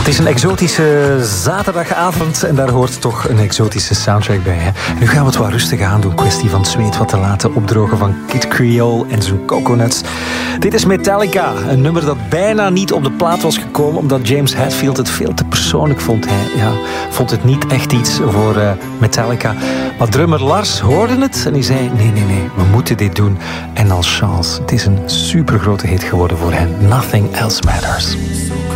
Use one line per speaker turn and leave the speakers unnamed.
Het is een exotische zaterdagavond en daar hoort toch een exotische soundtrack bij. Hè? Nu gaan we het wat rustig aan doen. Kwestie van het zweet wat te laten opdrogen van Kid Creole en zijn Coconuts. Dit is Metallica, een nummer dat bijna niet op de plaat was gekomen omdat James Hetfield het veel te persoonlijk vond. Hij vond het niet echt iets voor Metallica. Maar drummer Lars hoorde het en hij zei nee, we moeten dit doen. En als chance, het is een supergrote hit geworden voor hen. Nothing Else Matters.